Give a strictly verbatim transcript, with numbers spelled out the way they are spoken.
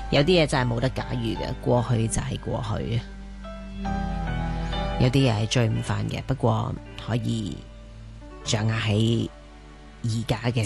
有啲嘢真係冇得假如嘅，過去就係過去。有啲嘢係追唔返嘅，不過可以掌握喺而家嘅